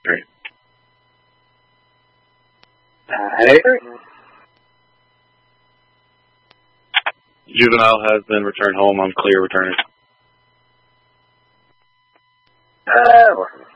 Great. Juvenile has been returned home. I'm clear returning. Awesome.